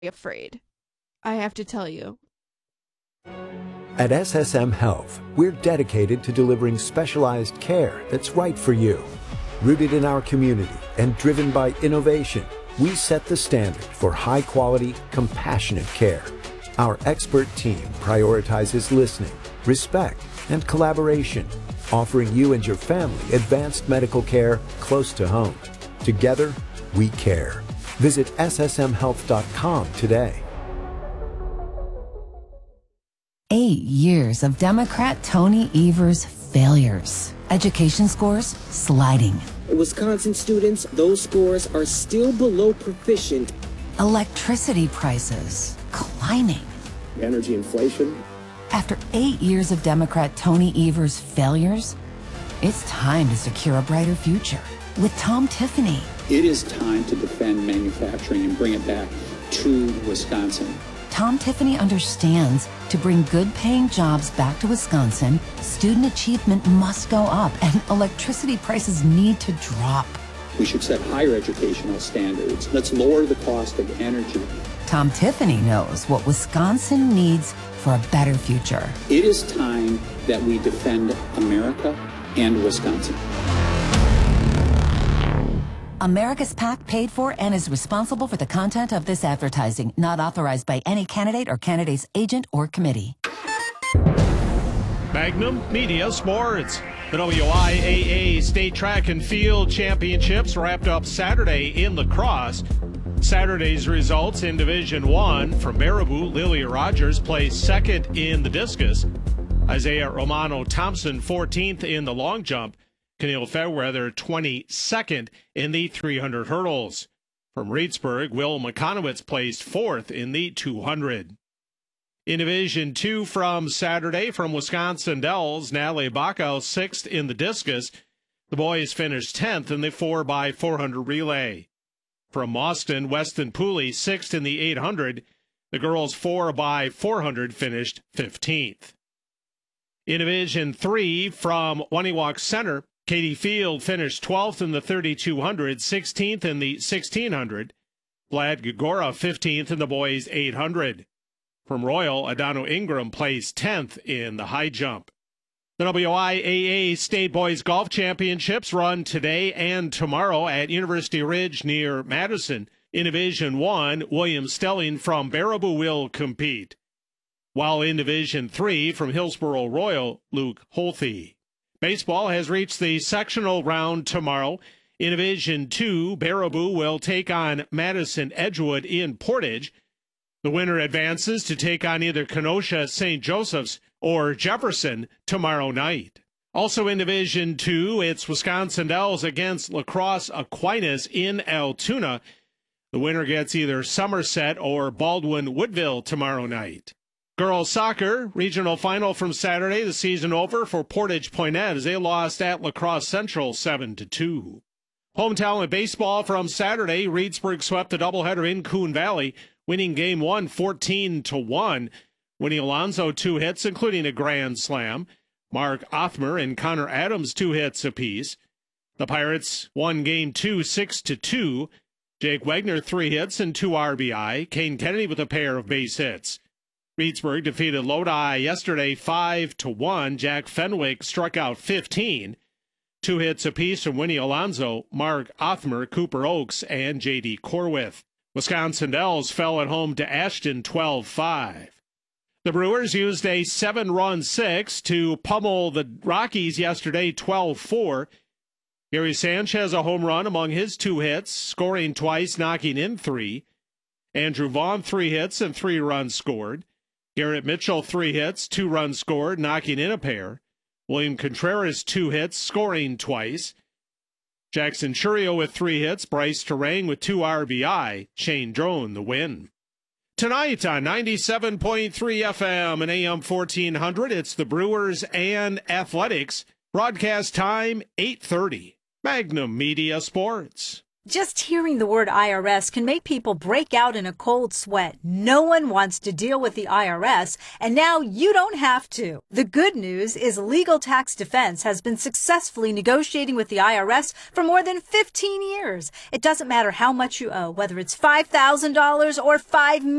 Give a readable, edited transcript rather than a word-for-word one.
afraid. I have to tell you. At SSM Health, we're dedicated to delivering specialized care that's right for you. Rooted in our community and driven by innovation, we set the standard for high-quality, compassionate care. Our expert team prioritizes listening, respect, and collaboration, offering you and your family advanced medical care close to home. Together, we care. Visit ssmhealth.com today. 8 years of Democrat Tony Evers' failures. Education scores sliding. Wisconsin students, those scores are still below proficient. Electricity prices climbing. Energy inflation. After 8 years of Democrat Tony Evers' failures, it's time to secure a brighter future with Tom Tiffany. It is time to defend manufacturing and bring it back to Wisconsin. Tom Tiffany understands to bring good-paying jobs back to Wisconsin, student achievement must go up and electricity prices need to drop. We should set higher educational standards. Let's lower the cost of energy. Tom Tiffany knows what Wisconsin needs for a better future. It is time that we defend America and Wisconsin. America's PAC paid for and is responsible for the content of this advertising, not authorized by any candidate or candidate's agent or committee. Magnum Media Sports. The WIAA State Track and Field Championships wrapped up Saturday in La Crosse. Saturday's results in Division 1 from Baraboo, Lilia Rogers placed second in the discus. Isaiah Romano Thompson 14th in the long jump. Keneal Fairweather 22nd in the 300 hurdles. From Reedsburg, Will McConowitz placed 4th in the 200. In Division 2 from Saturday from Wisconsin Dells, Natalie Bacau 6th in the discus. The boys finished 10th in the 4x400 relay. From Austin, Weston Pooley 6th in the 800. The girls 4x400 finished 15th. In Division 3 from Waniwak Center, Katie Field finished 12th in the 3200, 16th in the 1600. Vlad Gagora 15th in the boys 800. From Royal, Adano Ingram placed 10th in the high jump. The WIAA State Boys Golf Championships run today and tomorrow at University Ridge near Madison. In Division 1, William Stelling from Baraboo will compete. While in Division 3 from Hillsboro Royal, Luke Holthe. Baseball has reached the sectional round tomorrow. In Division 2, Baraboo will take on Madison Edgewood in Portage. The winner advances to take on either Kenosha St. Joseph's or Jefferson tomorrow night. Also in Division 2, it's Wisconsin Dells against La Crosse Aquinas in Altoona. The winner gets either Somerset or Baldwin Woodville tomorrow night. Girls soccer, regional final from Saturday, the season over for Portage Poinet as they lost at La Crosse Central 7-2. Hometown baseball from Saturday, Reedsburg swept a doubleheader in Coon Valley, winning game 1 14-1. Winnie Alonso 2 hits, including a grand slam. Mark Othmer and Connor Adams 2 hits apiece. The Pirates won game 2 6-2. Jake Wagner 3 hits and 2 RBI. Kane Kennedy with a pair of base hits. Reedsburg defeated Lodi yesterday 5-1. Jack Fenwick struck out 15. 2 hits apiece from Winnie Alonso, Mark Othmer, Cooper Oakes, and J.D. Corwith. Wisconsin Dells fell at home to Ashton 12-5. The Brewers used a 7-run six to pummel the Rockies yesterday 12-4. Gary Sanchez a home run among his 2 hits, scoring twice, knocking in 3. Andrew Vaughn 3 hits and 3 runs scored. Garrett Mitchell 3 hits, 2 runs scored, knocking in a pair. William Contreras 2 hits, scoring twice. Jackson Churio with 3 hits, Bryce Terang with 2 RBI, Shane Drone the win. Tonight on 97.3 FM and AM 1400, it's the Brewers and Athletics. Broadcast time 8:30. Magnum Media Sports. Just hearing the word IRS can make people break out in a cold sweat. No one wants to deal with the IRS, and now you don't have to. The good news is Legal Tax Defense has been successfully negotiating with the IRS for more than 15 years. It doesn't matter how much you owe, whether it's $5,000 or $5 million.